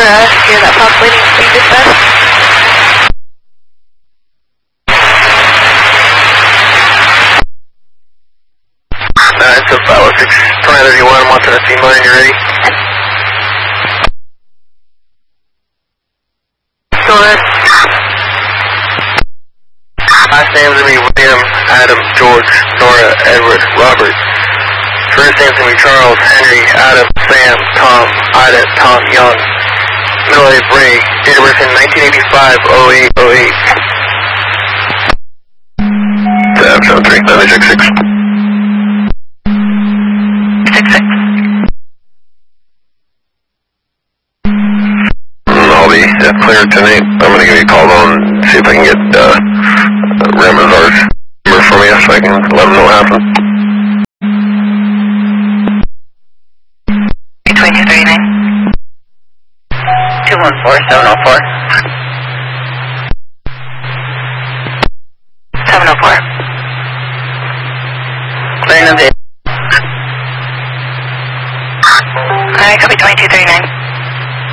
hear that possibly needs to be discussed. It's a Bravo 6, 2031, I'm watching a C when you're ready. Go ahead. Last names are me, William, Adam, George, Nora, Edward, Robert. First names are me, Charles, Henry, Adam, Sam, Tom, Ida, Tom, Young. Middle name, Ray. Date of birth in 1985, 08, 08. Tab 73, 966. 66. I'll be clear tonight. I'm going to give you a call on and see if I can get Ramazar's number from you so I can let him know what happened. 2239. 214-704. 704. Clearing of it. Alright, copy 2239.